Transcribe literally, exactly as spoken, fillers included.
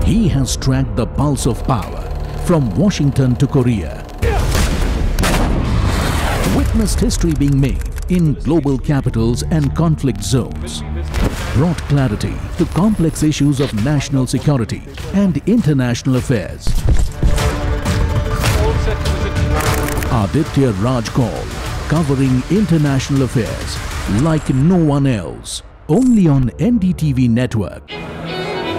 He has tracked the pulse of power from Washington to Korea. Witnessed history being made in global capitals and conflict zones. Brought clarity to complex issues of national security and international affairs. Aditya Raj Kaul, covering international affairs like no one else. Only on N D T V Network.